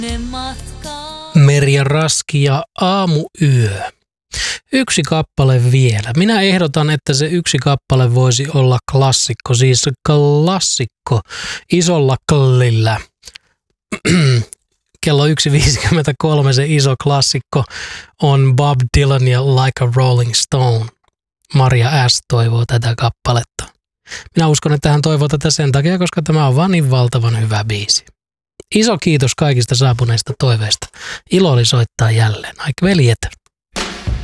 Merja Raski ja Aamuyö. Yksi kappale vielä. Minä ehdotan, että se yksi kappale voisi olla klassikko, siis klassikko isolla klillä. Kello 1.53 se iso klassikko on Bob Dylan ja Like a Rolling Stone. Maria S. toivoo tätä kappaletta. Minä uskon, että hän toivoo tätä sen takia, koska tämä on vaan niin valtavan hyvä biisi. Iso kiitos kaikista saapuneista toiveista. Ilo oli soittaa jälleen. Ai veljet.